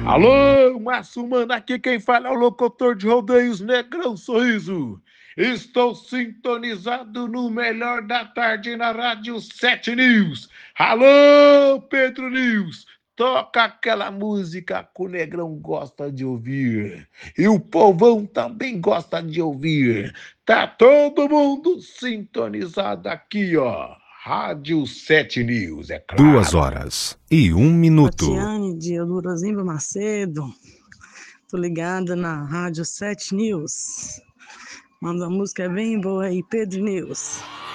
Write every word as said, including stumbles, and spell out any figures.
Alô, Márcio Mano, aqui quem fala é o locutor de rodeios Negrão Sorriso. Estou sintonizado no melhor da tarde na Rádio sete News. Alô, Pedro News, toca aquela música que o Negrão gosta de ouvir. E o povão também gosta de ouvir. Tá todo mundo sintonizado aqui, ó. Rádio sete News, é Duas claro. horas e um minuto. Tatiane de Eudorozimba Macedo. Tô ligada na Rádio sete News. Manda uma música bem boa aí, Pedro News.